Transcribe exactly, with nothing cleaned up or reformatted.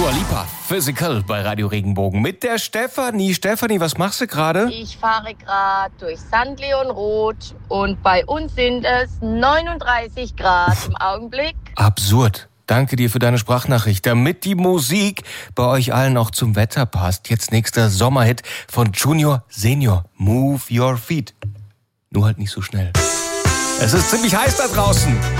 Dua Lipa, Physical bei Radio Regenbogen mit der Stefanie. Stefanie, was machst du gerade? Ich fahre gerade durch Sankt Leon-Roth und bei uns sind es neununddreißig Grad im Augenblick. Absurd. Danke dir für deine Sprachnachricht. Damit die Musik bei euch allen auch zum Wetter passt, jetzt nächster Sommerhit von Junior Senior. Move Your Feet. Nur halt nicht so schnell. Es ist ziemlich heiß da draußen.